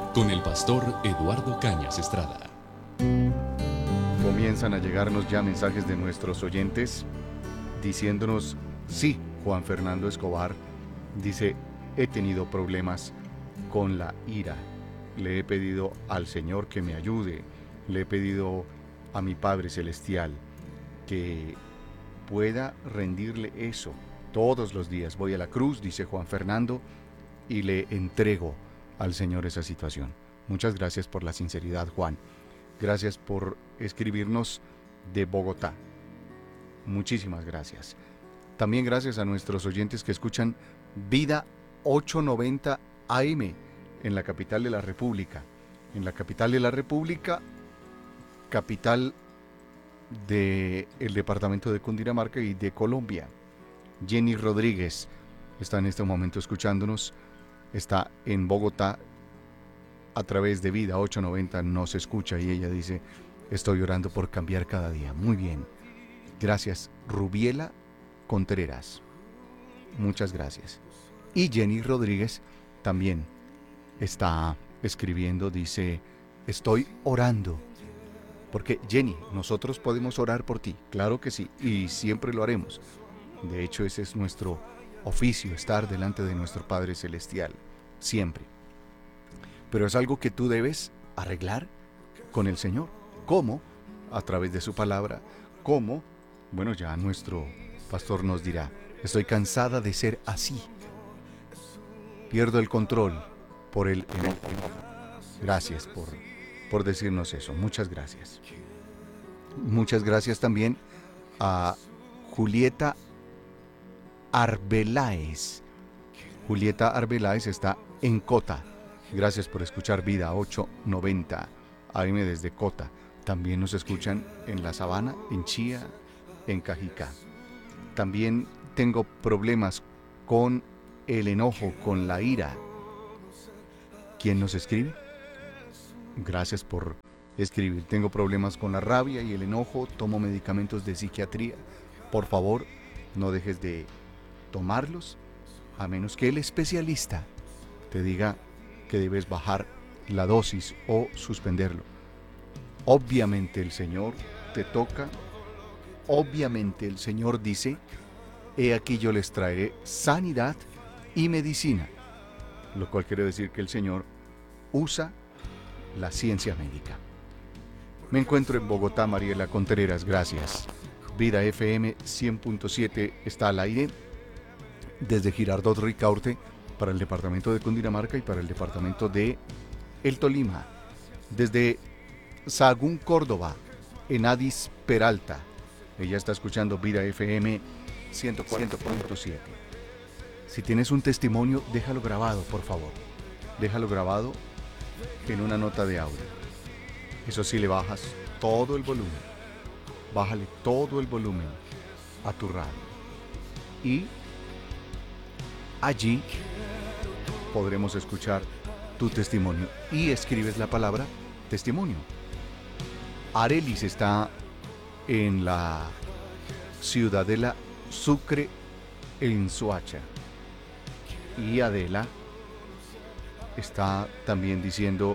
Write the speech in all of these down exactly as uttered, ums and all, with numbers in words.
con el pastor Eduardo Cañas Estrada. Comienzan a llegarnos ya mensajes de nuestros oyentes diciéndonos, sí, Juan Fernando Escobar dice, he tenido problemas con la ira. Le he pedido al Señor que me ayude. Le he pedido a mi Padre Celestial que pueda rendirle eso. Todos los días voy a la cruz, dice Juan Fernando, y le entrego al Señor esa situación. Muchas gracias por la sinceridad, Juan. Gracias por escribirnos de Bogotá. Muchísimas gracias. También gracias a nuestros oyentes que escuchan Vida ochocientos noventa A M en la capital de la República. En la capital de la República, capital del departamento de Cundinamarca y de Colombia. Jenny Rodríguez está en este momento escuchándonos. Está en Bogotá a través de Vida ochocientos noventa, nos escucha y ella dice, estoy orando por cambiar cada día. Muy bien. Gracias, Rubiela Contreras. Muchas gracias. Y Jenny Rodríguez también está escribiendo, dice, estoy orando. Porque Jenny, nosotros podemos orar por ti, claro que sí, y siempre lo haremos. De hecho, ese es nuestro oficio, estar delante de nuestro Padre Celestial, siempre. Pero es algo que tú debes arreglar con el Señor. ¿Cómo? A través de su palabra. ¿Cómo? Bueno, ya nuestro pastor nos dirá, estoy cansada de ser así. Pierdo el control por el enojo. Gracias por, por decirnos eso. Muchas gracias. Muchas gracias también a Julieta Arbeláez. Julieta Arbeláez está en Cota. Gracias por escuchar Vida ochocientos noventa A M desde Cota. También nos escuchan en La Sabana, en Chía, en Cajicá. También tengo problemas con el enojo, con la ira. ¿Quién nos escribe? Gracias por escribir. Tengo problemas con la rabia y el enojo. Tomo medicamentos de psiquiatría. Por favor, no dejes de tomarlos, a menos que el especialista te diga que debes bajar la dosis o suspenderlo. Obviamente el Señor te toca. Obviamente el Señor dice, he aquí yo les traeré sanidad y medicina. Lo cual quiere decir que el Señor usa la ciencia médica. Me encuentro en Bogotá, Mariela Contreras, gracias. Vida F M cien punto siete está al aire desde Girardot Ricaurte para el departamento de Cundinamarca y para el departamento de El Tolima. Desde Sahagún, Córdoba, Enadis Peralta. Ella está escuchando Vida F M ciento cuatro punto siete. Si tienes un testimonio, déjalo grabado, por favor. Déjalo grabado en una nota de audio. Eso sí, le bajas todo el volumen. Bájale todo el volumen a tu radio. Y allí podremos escuchar tu testimonio. Y escribes la palabra testimonio. Arelis está en la ciudadela Sucre, en Soacha. Y Adela está también diciendo,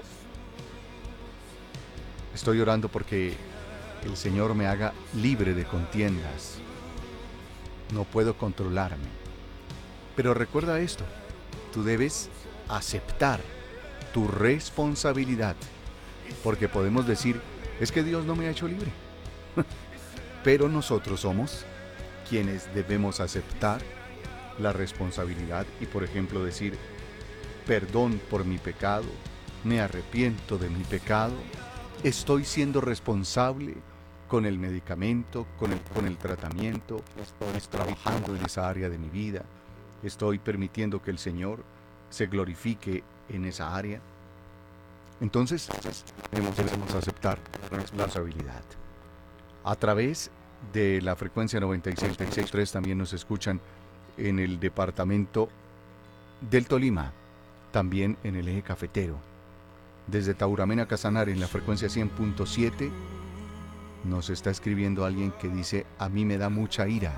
estoy orando porque el Señor me haga libre de contiendas. No puedo controlarme. Pero recuerda esto, tú debes aceptar tu responsabilidad, porque podemos decir, es que Dios no me ha hecho libre. Pero nosotros somos quienes debemos aceptar la responsabilidad y, por ejemplo, decir, perdón por mi pecado, me arrepiento de mi pecado, estoy siendo responsable con el medicamento, con el, con el tratamiento, estoy trabajando en esa área de mi vida, estoy permitiendo que el Señor se glorifique en esa área. Entonces, debemos, debemos aceptar la responsabilidad. A través de la frecuencia noventa y seis punto tres también nos escuchan en el departamento del Tolima, también en el eje cafetero. Desde Tauramena, Casanare, en la frecuencia cien punto siete, nos está escribiendo alguien que dice, a mí me da mucha ira,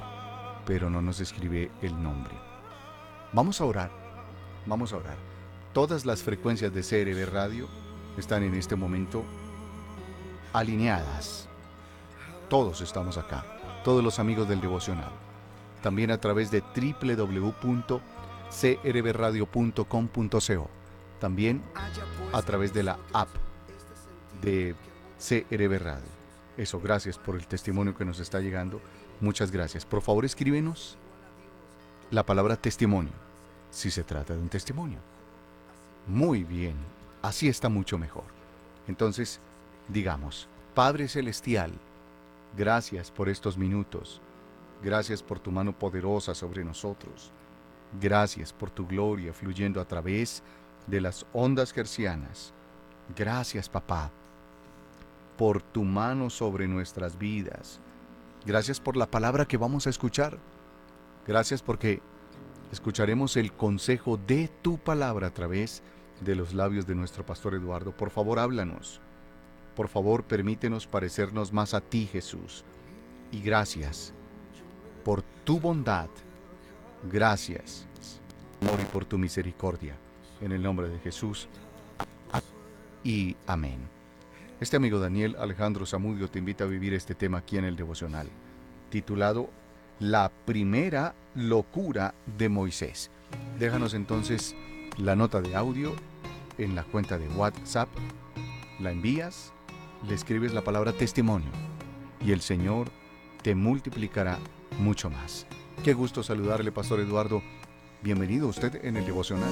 pero no nos escribe el nombre. Vamos a orar, vamos a orar. todas las frecuencias de C R B Radio están en este momento alineadas. Todos estamos acá, todos los amigos del devocional. También a través de doble u doble u doble u punto c r b radio punto com punto co. También a través de la app de C R B Radio. Eso, gracias por el testimonio que nos está llegando. Muchas gracias. Por favor, escríbenos la palabra testimonio, si se trata de un testimonio. Muy bien, así está mucho mejor. Entonces, digamos, Padre Celestial, gracias por estos minutos. Gracias por tu mano poderosa sobre nosotros. Gracias por tu gloria fluyendo a través de las ondas hercianas. Gracias, Papá, por tu mano sobre nuestras vidas. Gracias por la palabra que vamos a escuchar. Gracias porque escucharemos el consejo de tu palabra a través de los labios de nuestro pastor Eduardo. Por favor, háblanos. Por favor, permítenos parecernos más a ti, Jesús. Y gracias por tu bondad. Gracias, amor, y por tu misericordia. En el nombre de Jesús. Y amén. Este amigo Daniel Alejandro Zamudio te invita a vivir este tema aquí en el devocional, titulado La primera locura de Moisés. Déjanos entonces la nota de audio en la cuenta de WhatsApp, la envías, le escribes la palabra testimonio y el Señor te multiplicará mucho más. Qué gusto saludarle, Pastor Eduardo. Bienvenido usted en el devocional.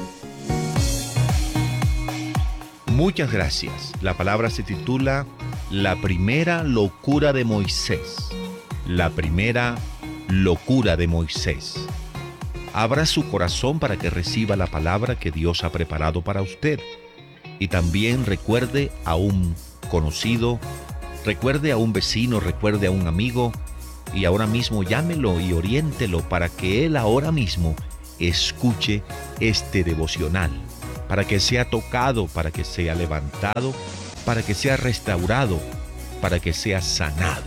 Muchas gracias. La palabra se titula La primera locura de Moisés. La primera locura de Moisés. Abra su corazón para que reciba la palabra que Dios ha preparado para usted. Y también recuerde a un conocido, recuerde a un vecino, recuerde a un amigo, y ahora mismo llámelo y oriéntelo para que él ahora mismo escuche este devocional, para que sea tocado, para que sea levantado, para que sea restaurado, para que sea sanado.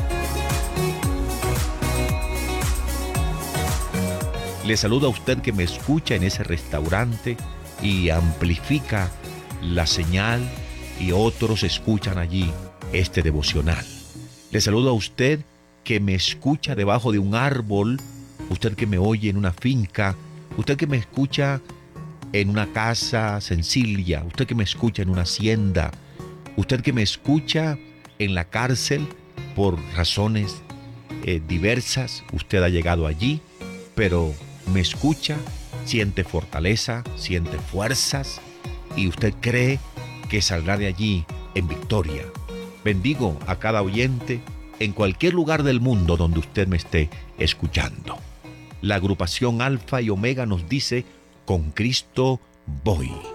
Le saludo a usted que me escucha en ese restaurante y amplifica la señal y otros escuchan allí este devocional. Le saludo a usted que me escucha debajo de un árbol, usted que me oye en una finca, usted que me escucha en una casa sencilla, usted que me escucha en una hacienda, usted que me escucha en la cárcel por razones eh, diversas, usted ha llegado allí, pero me escucha, siente fortaleza, siente fuerzas y usted cree que saldrá de allí en victoria. Bendigo a cada oyente en cualquier lugar del mundo donde usted me esté escuchando. La agrupación Alfa y Omega nos dice, con Cristo voy.